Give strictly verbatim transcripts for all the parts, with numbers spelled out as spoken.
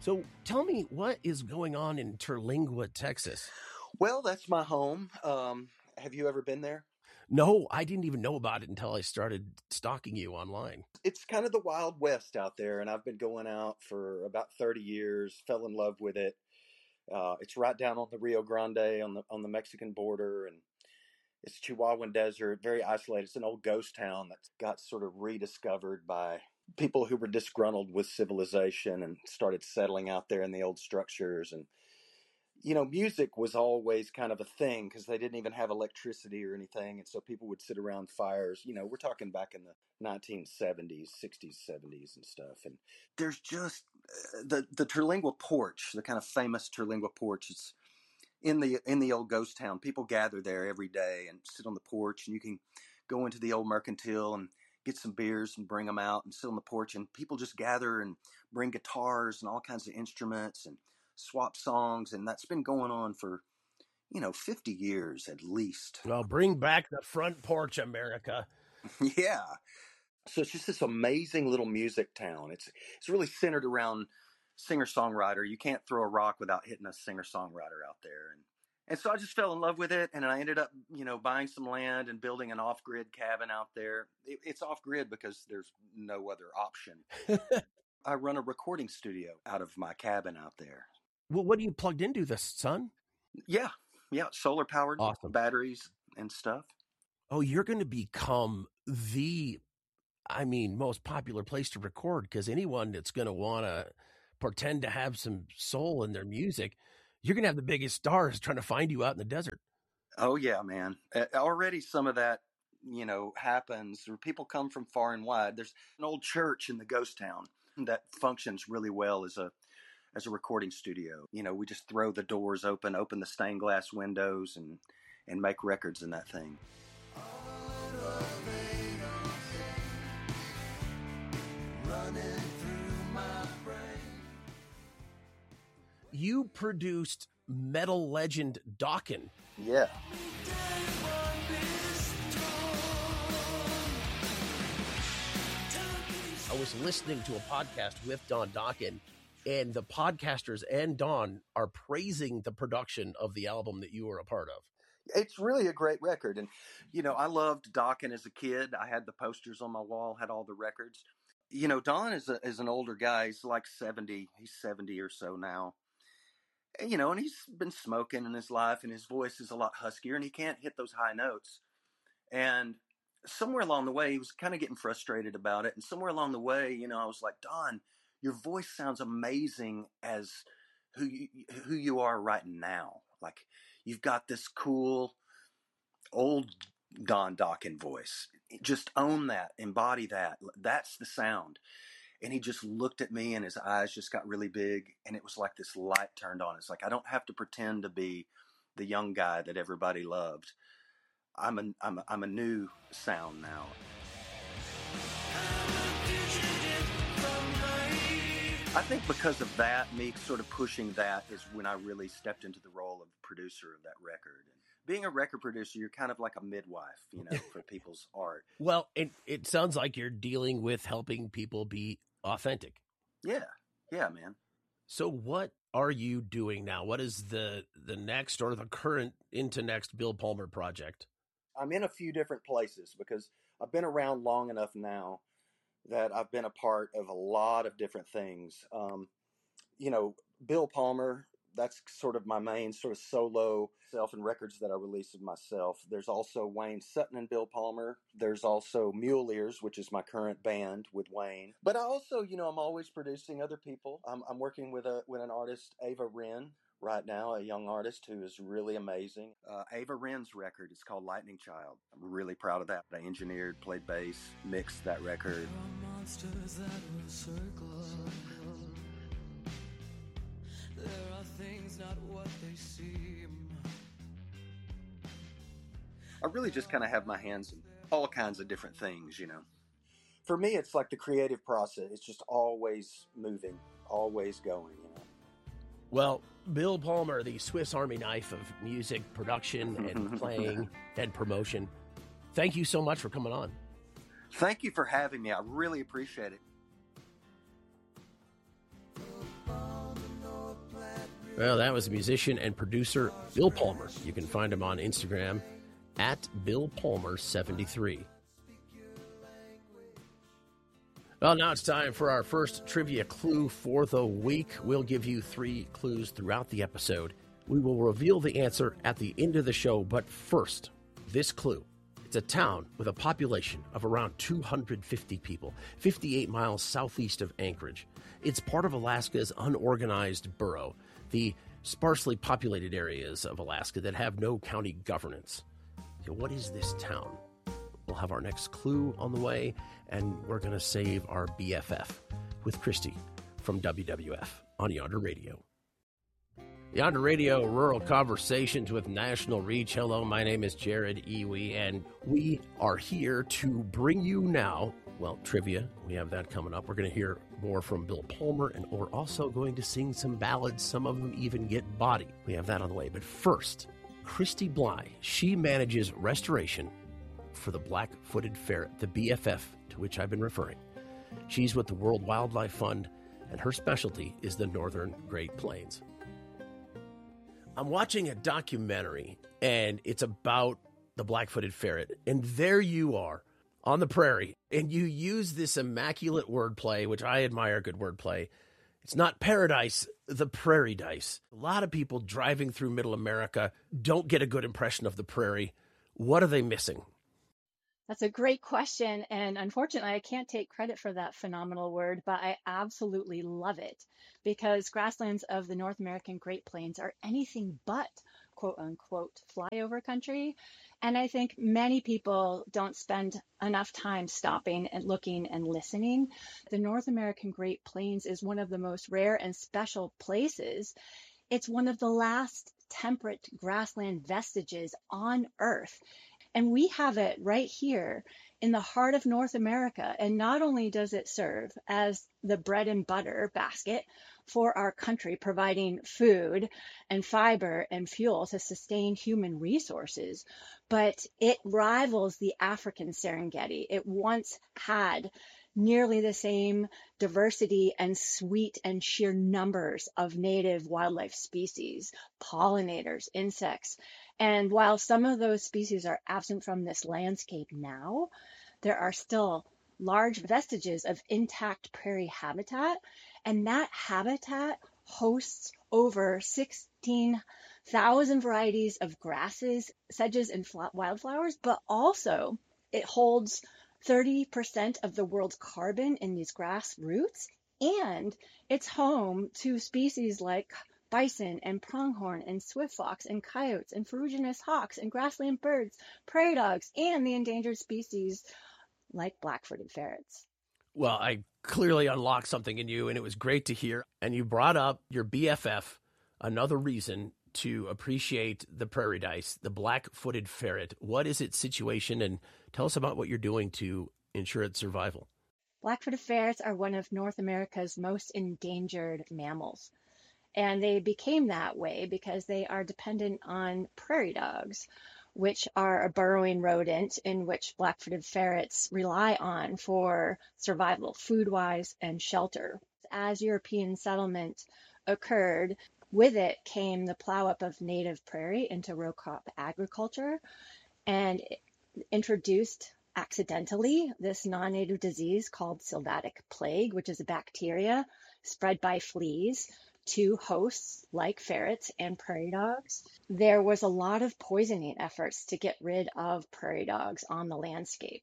So tell me, what is going on in Terlingua, Texas? Well, that's my home. Um, have you ever been there? No, I didn't even know about it until I started stalking you online. It's kind of the Wild West out there, and I've been going out for about thirty years, fell in love with it. Uh, it's right down on the Rio Grande on the on the Mexican border, and it's Chihuahuan Desert, very isolated. It's an old ghost town that got sort of rediscovered by people who were disgruntled with civilization and started settling out there in the old structures. And you know, music was always kind of a thing because they didn't even have electricity or anything. And so people would sit around fires. You know, we're talking back in the nineteen seventies, sixties, seventies and stuff. And there's just uh, the, the Terlingua porch, the kind of famous Terlingua porch. It's in the, in the old ghost town. People gather there every day and sit on the porch, and you can go into the old mercantile and get some beers and bring them out and sit on the porch. And people just gather and bring guitars and all kinds of instruments and swap songs, and that's been going on for, you know, fifty years at least. Well, bring back the front porch, America. Yeah. So it's just this amazing little music town. It's it's really centered around singer-songwriter. You can't throw a rock without hitting a singer-songwriter out there. And and so I just fell in love with it, and I ended up, you know, buying some land and building an off-grid cabin out there. It, it's off-grid because there's no other option. I run a recording studio out of my cabin out there. Well, what are you plugged into this, son? Yeah. Yeah. Solar powered Awesome. Batteries and stuff. Oh, you're going to become the, I mean, most popular place to record, because anyone that's going to want to pretend to have some soul in their music, you're going to have the biggest stars trying to find you out in the desert. Oh, yeah, man. Uh, already some of that, you know, happens. People come from far and wide. There's an old church in the ghost town that functions really well as a as a recording studio. You know, we just throw the doors open, open the stained glass windows, and and make records in that thing. You produced metal legend Dokken. Yeah. I was listening to a podcast with Don Dokken, and the podcasters and Don are praising the production of the album that you were a part of. It's really a great record. And, you know, I loved Dokken as a kid. I had the posters on my wall, had all the records. You know, Don is, a, is an older guy. He's like seventy. He's seventy or so now. And, you know, and he's been smoking in his life, and his voice is a lot huskier, and he can't hit those high notes. And somewhere along the way, he was kind of getting frustrated about it. And somewhere along the way, you know, I was like, Don, your voice sounds amazing as who you, who you are right now. Like, you've got this cool old Don Dokken voice. Just own that, embody that. That's the sound. And he just looked at me, and his eyes just got really big, and it was like this light turned on. It's like, I don't have to pretend to be the young guy that everybody loved. I'm a, I'm a, I'm a new sound now. I think because of that, me sort of pushing that is when I really stepped into the role of producer of that record. And being a record producer, you're kind of like a midwife, you know, for people's art. Well, it, it sounds like you're dealing with helping people be authentic. Yeah. Yeah, man. So what are you doing now? What is the, the next or the current into next Bill Palmer project? I'm in a few different places because I've been around long enough now that I've been a part of a lot of different things. Um, you know, Bill Palmer, that's sort of my main sort of solo self and records that I released of myself. There's also Wayne Sutton and Bill Palmer. There's also Mule Ears, which is my current band with Wayne. But I also, you know, I'm always producing other people. I'm, I'm working with a with an artist, Ava Wren, right now, a young artist who is really amazing. Uh, Ava Wren's record is called Lightning Child. I'm really proud of that. I engineered, played bass, mixed that record. Monsters that will circle. There are things not what they seem. I really just kind of have my hands in all kinds of different things, you know. For me, it's like the creative process. It's just always moving, always going, you know. Well, Bill Palmer, the Swiss Army knife of music production and playing and promotion, thank you so much for coming on. Thank you for having me. I really appreciate it. Well, that was musician and producer Bill Palmer. You can find him on Instagram at Bill Palmer seventy-three. Well, now it's time for our first trivia clue for the week. We'll give you three clues throughout the episode. We will reveal the answer at the end of the show, but first, this clue. It's a town with a population of around two hundred fifty people, fifty-eight miles southeast of Anchorage. It's part of Alaska's unorganized borough, the sparsely populated areas of Alaska that have no county governance. So what is this town? We'll have our next clue on the way, and we're going to save our B F F with Christy from W W F on Yonder Radio. Yonder Radio, Rural Conversations with National Reach. Hello, my name is Jared Iwi, and we are here to bring you now, well, trivia. We have that coming up. We're going to hear more from Bill Palmer, and we're also going to sing some ballads. Some of them even get body. We have that on the way. But first, Christy Bly. She manages restoration for the black-footed ferret, the B F F, to which I've been referring. She's with the World Wildlife Fund, and her specialty is the Northern Great Plains. I'm watching a documentary, and it's about the black-footed ferret, and there you are on the prairie, and you use this immaculate wordplay, which I admire good wordplay. It's not paradise, the prairie dice. A lot of people driving through Middle America don't get a good impression of the prairie. What are they missing? That's a great question. And unfortunately, I can't take credit for that phenomenal word, but I absolutely love it because grasslands of the North American Great Plains are anything but quote unquote flyover country. And I think many people don't spend enough time stopping and looking and listening. The North American Great Plains is one of the most rare and special places. It's one of the last temperate grassland vestiges on Earth. And we have it right here in the heart of North America. And not only does it serve as the bread and butter basket for our country, providing food and fiber and fuel to sustain human resources, but it rivals the African Serengeti. It once had nearly the same diversity and sweet and sheer numbers of native wildlife species, pollinators, insects. And while some of those species are absent from this landscape now, there are still large vestiges of intact prairie habitat. And that habitat hosts over sixteen thousand varieties of grasses, sedges, and wildflowers, but also it holds thirty percent of the world's carbon in these grass roots, and it's home to species like bison and pronghorn and swift fox and coyotes and ferruginous hawks and grassland birds, prairie dogs, and the endangered species like black-footed ferrets. Well, I clearly unlocked something in you, and it was great to hear. And you brought up your B F F, another reason to appreciate the prairie dice, the black-footed ferret. What is its situation, and tell us about what you're doing to ensure its survival. Black-footed ferrets are one of North America's most endangered mammals. And they became that way because they are dependent on prairie dogs, which are a burrowing rodent in which black-footed ferrets rely on for survival, food-wise and shelter. As European settlement occurred, with it came the plow-up of native prairie into row crop agriculture and introduced accidentally this non-native disease called sylvatic plague, which is a bacteria spread by fleas to hosts like ferrets and prairie dogs. There was a lot of poisoning efforts to get rid of prairie dogs on the landscape,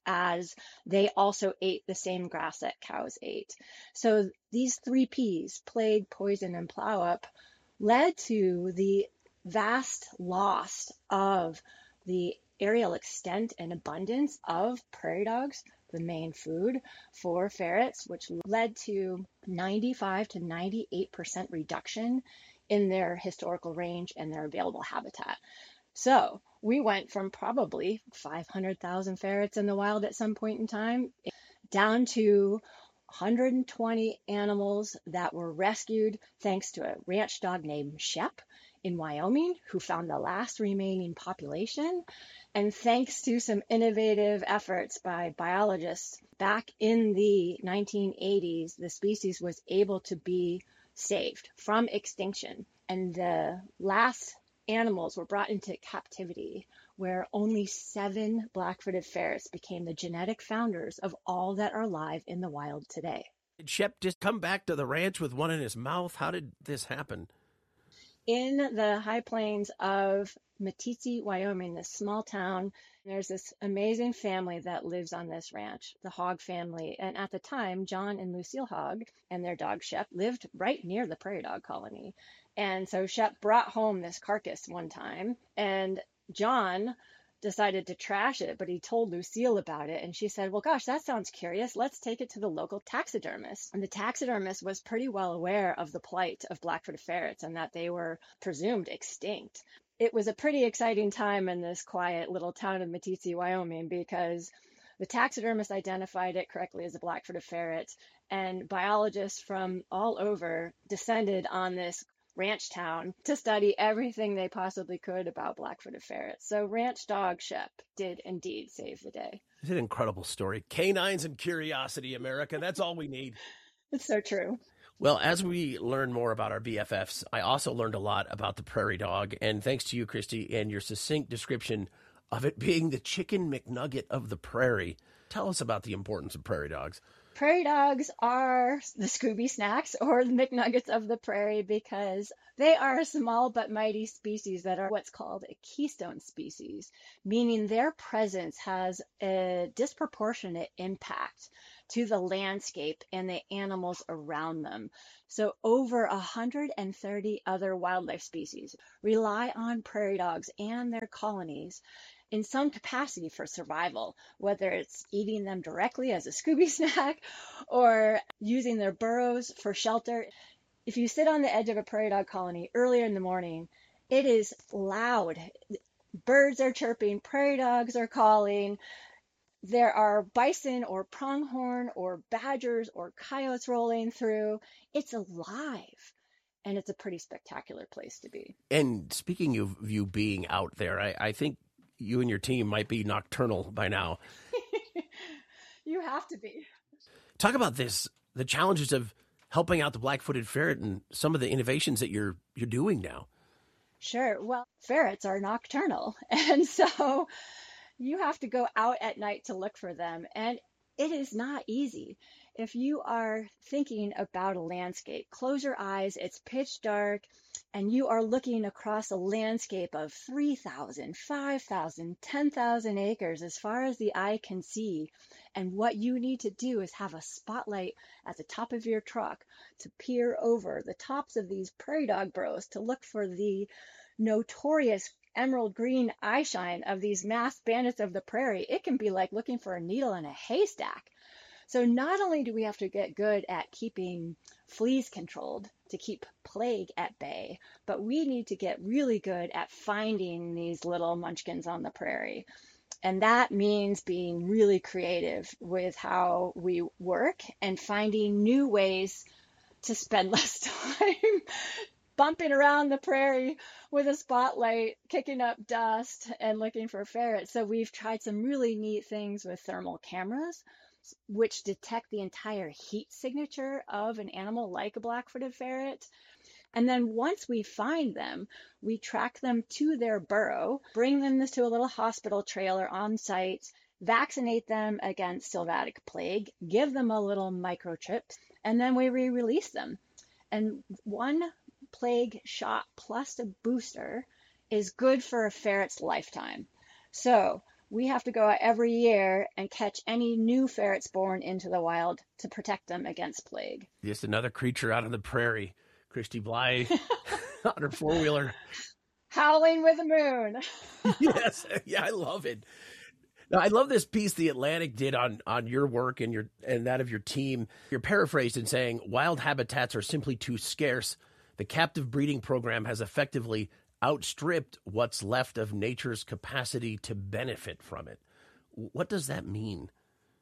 as they also ate the same grass that cows ate. So these three P's, plague, poison, and plow-up, led to the vast loss of the aerial extent and abundance of prairie dogs, the main food for ferrets, which led to ninety-five to ninety-eight percent reduction in their historical range and their available habitat. So we went from probably five hundred thousand ferrets in the wild at some point in time down to one hundred twenty animals that were rescued thanks to a ranch dog named Shep in Wyoming, who found the last remaining population. And thanks to some innovative efforts by biologists back in the nineteen eighties, the species was able to be saved from extinction. And the last animals were brought into captivity, where only seven black-footed ferrets became the genetic founders of all that are alive in the wild today. Did Shep just come back to the ranch with one in his mouth? How did this happen? In the high plains of Meeteetse, Wyoming, this small town, there's this amazing family that lives on this ranch, the Hogg family. And at the time, John and Lucille Hogg and their dog Shep lived right near the prairie dog colony. And so Shep brought home this carcass one time, and John decided to trash it, but he told Lucille about it. And she said, well, gosh, that sounds curious. Let's take it to the local taxidermist. And the taxidermist was pretty well aware of the plight of black-footed ferrets and that they were presumed extinct. It was a pretty exciting time in this quiet little town of Meeteetse, Wyoming, because the taxidermist identified it correctly as a black-footed ferret, and biologists from all over descended on this ranch town to study everything they possibly could about black-footed ferrets. So ranch dog Shep did indeed save the day. It's an incredible story. Canines and curiosity, America. That's all we need. It's so true. Well, as we learn more about our B F Fs, I also learned a lot about the prairie dog. And thanks to you, Christy, and your succinct description of it being the chicken McNugget of the prairie. Tell us about the importance of prairie dogs. Prairie dogs are the Scooby Snacks or the McNuggets of the prairie because they are a small but mighty species that are what's called a keystone species, meaning their presence has a disproportionate impact to the landscape and the animals around them. So over one hundred thirty other wildlife species rely on prairie dogs and their colonies in some capacity for survival, whether it's eating them directly as a Scooby snack or using their burrows for shelter. If you sit on the edge of a prairie dog colony earlier in the morning, it is loud. Birds are chirping, prairie dogs are calling. There are bison or pronghorn or badgers or coyotes rolling through. It's alive. And it's a pretty spectacular place to be. And speaking of you being out there, I, I think you and your team might be nocturnal by now. You have to be. Talk about this, the challenges of helping out the black-footed ferret and some of the innovations that you're you're doing now. Sure. Well, ferrets are nocturnal. And so you have to go out at night to look for them. And it is not easy. If you are thinking about a landscape, close your eyes, it's pitch dark, and you are looking across a landscape of three thousand, five thousand, ten thousand acres as far as the eye can see. And what you need to do is have a spotlight at the top of your truck to peer over the tops of these prairie dog burrows to look for the notorious emerald green eye shine of these masked bandits of the prairie. It can be like looking for a needle in a haystack. So not only do we have to get good at keeping fleas controlled to keep plague at bay, but we need to get really good at finding these little munchkins on the prairie. And that means being really creative with how we work and finding new ways to spend less time bumping around the prairie with a spotlight, kicking up dust and looking for ferrets. So we've tried some really neat things with thermal cameras, which detect the entire heat signature of an animal like a black-footed ferret. And then once we find them, we track them to their burrow, bring them to a little hospital trailer on site, vaccinate them against sylvatic plague, give them a little microchip, and then we re-release them. And one plague shot plus a booster is good for a ferret's lifetime. So we have to go out every year and catch any new ferrets born into the wild to protect them against plague. Just another creature out on the prairie. Christy Bly on her four-wheeler. Howling with the moon. Yes. Yeah, I love it. Now, I love this piece The Atlantic did on, on your work and your and that of your team. You're paraphrased in saying, wild habitats are simply too scarce. The captive breeding program has effectively outstripped what's left of nature's capacity to benefit from it. What does that mean?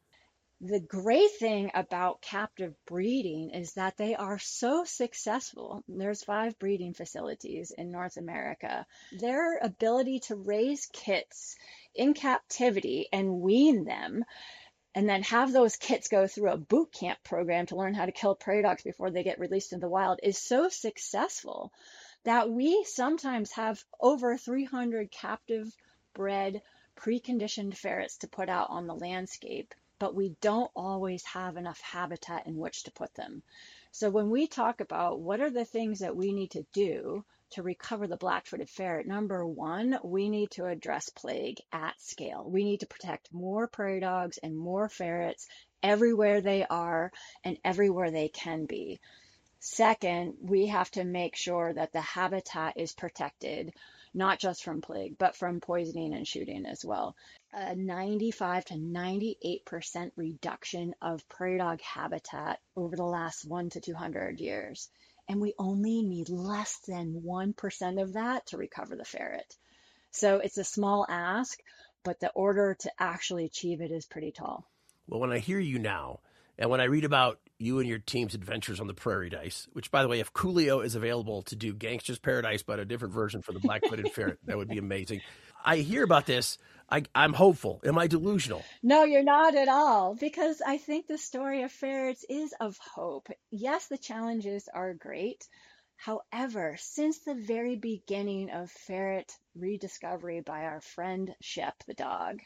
The great thing about captive breeding is that they are so successful. There's five breeding facilities in North America. Their ability to raise kits in captivity and wean them, and then have those kits go through a boot camp program to learn how to kill prairie dogs before they get released in the wild is so successful that we sometimes have over three hundred captive bred preconditioned ferrets to put out on the landscape, but we don't always have enough habitat in which to put them. So when we talk about what are the things that we need to do to recover the black-footed ferret, number one, we need to address plague at scale. We need to protect more prairie dogs and more ferrets everywhere they are and everywhere they can be. Second, we have to make sure that the habitat is protected, not just from plague, but from poisoning and shooting as well. A ninety-five to ninety-eight percent reduction of prairie dog habitat over the last one to two hundred years. And we only need less than one percent of that to recover the ferret. So it's a small ask, but the order to actually achieve it is pretty tall. Well, when I hear you now, and when I read about you and your team's adventures on the prairie dice, which, by the way, if Coolio is available to do Gangster's Paradise, but a different version for the black-footed ferret, that would be amazing. I hear about this. I, I'm hopeful. Am I delusional? No, you're not at all, because I think the story of ferrets is of hope. Yes, the challenges are great. However, since the very beginning of ferret rediscovery by our friend Shep the dog,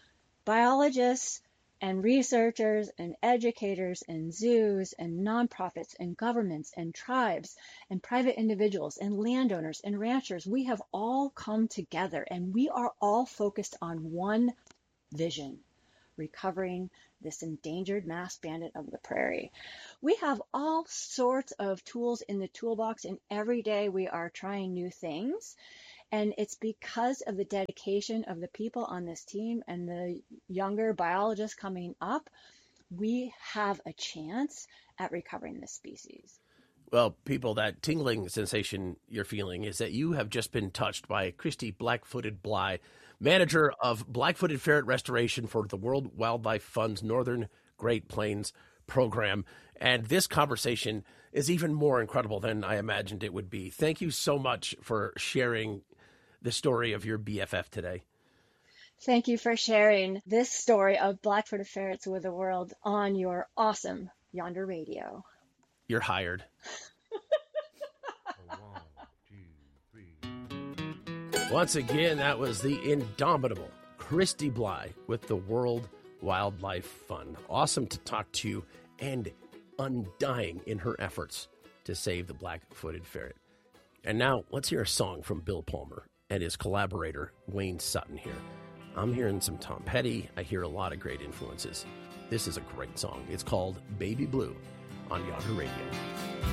biologists and researchers and educators and zoos and nonprofits and governments and tribes and private individuals and landowners and ranchers, we have all come together and we are all focused on one vision: recovering this endangered masked bandit of the prairie. We have all sorts of tools in the toolbox, and every day we are trying new things. And it's because of the dedication of the people on this team and the younger biologists coming up, we have a chance at recovering this species. Well, people, that tingling sensation you're feeling is that you have just been touched by Christy Blackfooted Bly, manager of Blackfooted Ferret Restoration for the World Wildlife Fund's Northern Great Plains program. And this conversation is even more incredible than I imagined it would be. Thank you so much for sharing the story of your B F F today. Thank you for sharing this story of black-footed ferrets with the world on your awesome Yonder Radio. You're hired. One, two, three. Once again, that was the indomitable Christy Bly with the World Wildlife Fund. Awesome to talk to, and undying in her efforts to save the black-footed ferret. And now let's hear a song from Bill Palmer and his collaborator, Wayne Sutton here. I'm hearing some Tom Petty. I hear a lot of great influences. This is a great song. It's called Baby Blue on Yonder Radio.